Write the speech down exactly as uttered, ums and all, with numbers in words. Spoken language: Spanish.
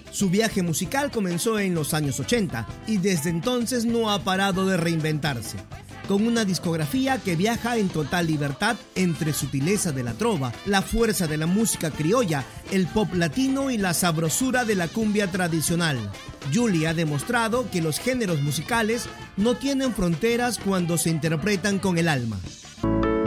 Su viaje musical comenzó en los años ochenta y desde entonces no ha parado de reinventarse. Con una discografía que viaja en total libertad entre sutileza de la trova, la fuerza de la música criolla, el pop latino y la sabrosura de la cumbia tradicional. Yuli ha demostrado que los géneros musicales no tienen fronteras cuando se interpretan con el alma.